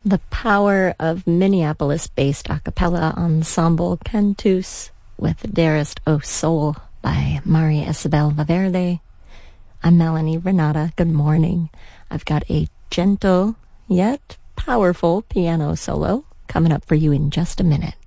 The power of Minneapolis-based a cappella ensemble Cantus with Dearest O Soul by Maria Isabel Valverde. I'm Melanie Renata. Good morning. I've got a gentle yet powerful piano solo coming up for you in just a minute.